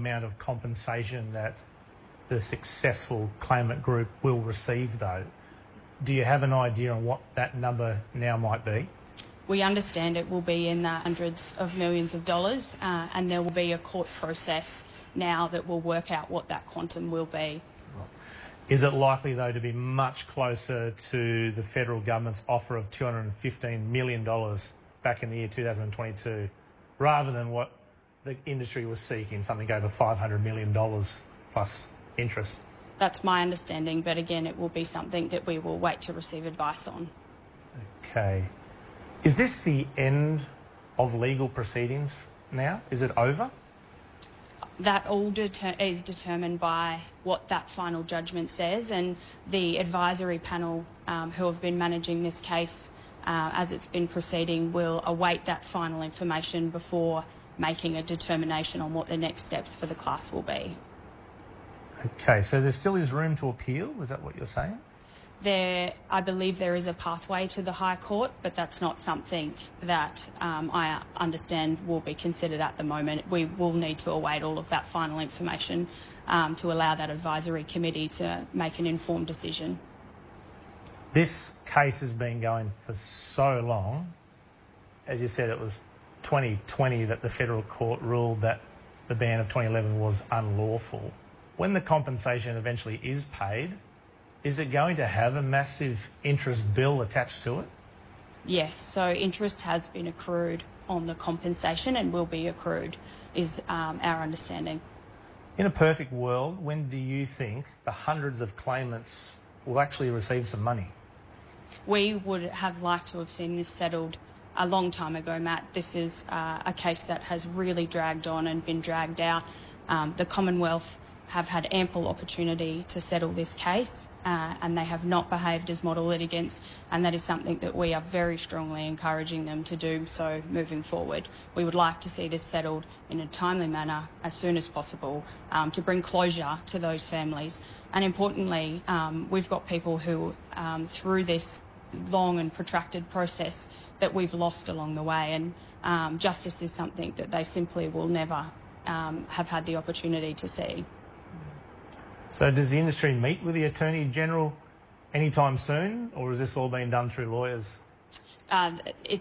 amount of compensation that the successful claimant group will receive, though. Do you have an idea on what that number now might be? We understand it will be in the hundreds of millions of dollars, and there will be a court process now that will work out what that quantum will be. Is it likely, though, to be much closer to the federal government's offer of $215 million back in the year 2022, rather than what the industry was seeking, something over $500 million plus interest? That's my understanding, but again, it will be something that we will wait to receive advice on. Okay. Is this the end of legal proceedings now? Is it over? That all is determined by what that final judgment says, and the advisory panel who have been managing this case as it's been proceeding will await that final information before making a determination on what the next steps for the class will be. Okay, so there still is room to appeal, is that what you're saying? I believe there is a pathway to the High Court, but that's not something that I understand will be considered at the moment. We will need to await all of that final information to allow that advisory committee to make an informed decision. This case has been going for so long. As you said, it was 2020 that the federal court ruled that the ban of 2011 was unlawful. When the compensation eventually is paid, is it going to have a massive interest bill attached to it? Yes, so interest has been accrued on the compensation and will be accrued, is our understanding. In a perfect world, when do you think the hundreds of claimants will actually receive some money? We would have liked to have seen this settled a long time ago, Matt. This is a case that has really dragged on and been dragged out. The Commonwealth have had ample opportunity to settle this case and they have not behaved as model litigants, and that is something that we are very strongly encouraging them to do so moving forward. We would like to see this settled in a timely manner as soon as possible to bring closure to those families. And importantly, we've got people who, through this long and protracted process, that we've lost along the way, and justice is something that they simply will never have had the opportunity to see. So does the industry meet with the Attorney General anytime soon, or has this all been done through lawyers?